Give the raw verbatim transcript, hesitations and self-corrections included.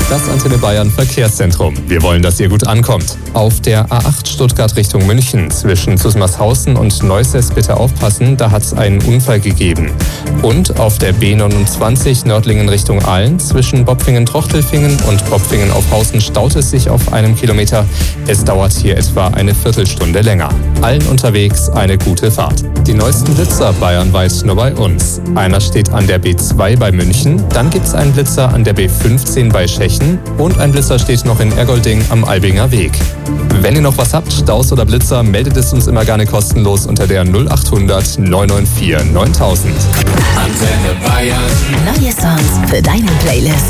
Das Antenne Bayern Verkehrszentrum. Wir wollen, dass ihr gut ankommt. Auf der A acht Stuttgart Richtung München zwischen Zusmarshausen und Neusäß bitte aufpassen, da hat es einen Unfall gegeben. Und auf der B neunundzwanzig Nördlingen Richtung Aalen zwischen Bopfingen-Trochtelfingen und Bopfingen-Aufhausen staut es sich auf einem Kilometer. Es dauert hier etwa eine Viertelstunde länger. Allen unterwegs eine gute Fahrt. Die neuesten Blitzer bayernweit nur bei uns. Einer steht an der B zwei bei München, dann gibt es einen Blitzer an der B fünfzehn bei Schechen und ein Blitzer steht noch in Ergolding am Albinger Weg. Wenn ihr noch was habt, Staus oder Blitzer, meldet es uns immer gerne kostenlos unter der null achthundert neun neun vier neuntausend. Antenne Bayern. Neue Songs für deine Playlist.